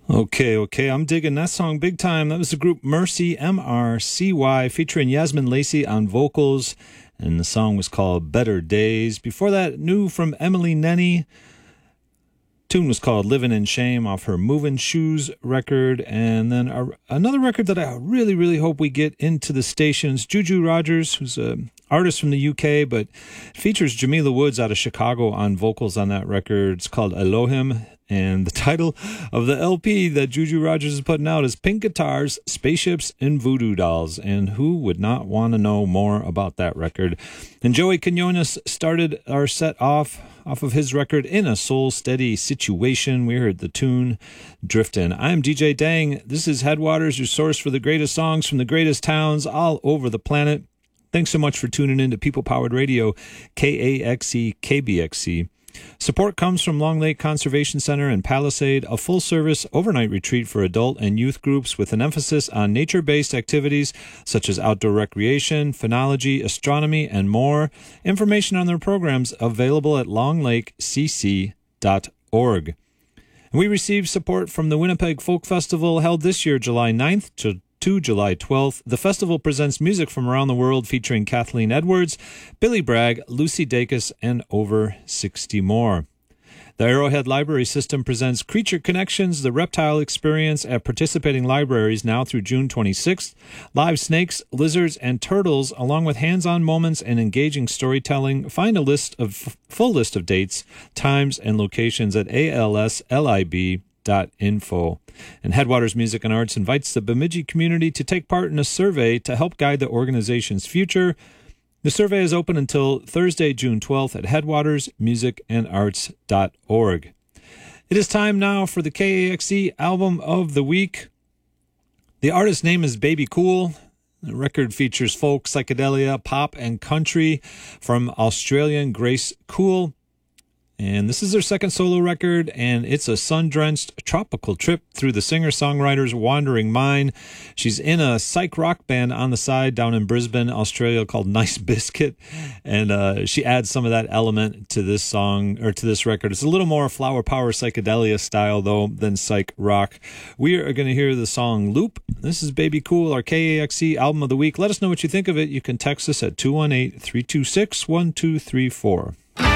Okay, I'm digging that song big time. That was the group Mercy, MRCY, featuring Yasmin Lacey on vocals, and the song was called Better Days. Before that, new from Emily Nenny. Tune was called Living in Shame off her Moving Shoes record. And then another record that I really hope we get into the stations, Juju Rogers, who's an artist from the UK, but features Jamila Woods out of Chicago on vocals on that record. It's called Elohim. And the title of the LP that Juju Rogers is putting out is Pink Guitars, Spaceships, and Voodoo Dolls. And who would not want to know more about that record? And Joey Quinones started our set off of his record In a Soul Steady Situation. We heard the tune Driftin'. I'm DJ Dang. This is Headwaters, your source for the greatest songs from the greatest towns all over the planet. Thanks so much for tuning in to People Powered Radio, KAXE, KBXC. Support comes from Long Lake Conservation Center and Palisade, a full-service overnight retreat for adult and youth groups with an emphasis on nature-based activities such as outdoor recreation, phenology, astronomy, and more. Information on their programs available at longlakecc.org. We received support from the Winnipeg Folk Festival held this year, July 9th to July 12th. The festival presents music from around the world featuring Kathleen Edwards, Billy Bragg, Lucy Dacus, and over 60 more. The Arrowhead Library System presents Creature Connections, the reptile experience at participating libraries now through June 26th. Live snakes, lizards, and turtles, along with hands-on moments and engaging storytelling. Find a full list of dates, times, and locations at alslib.info. And Headwaters Music and Arts invites the Bemidji community to take part in a survey to help guide the organization's future. The survey is open until Thursday, June 12th at headwatersmusicandarts.org. It is time now for the KAXE Album of the Week. The artist's name is Baby Cool. The record features folk, psychedelia, pop, and country from Australian Grace Cool. And this is their second solo record, and it's a sun-drenched tropical trip through the singer-songwriter's wandering mind. She's in a psych rock band on the side down in Brisbane, Australia, called Nice Biscuit, and she adds some of that element to this song, or to this record. It's a little more flower power psychedelia style, though, than psych rock. We are going to hear the song Loop. This is Baby Cool, our KAXE Album of the Week. Let us know what you think of it. You can text us at 218-326-1234.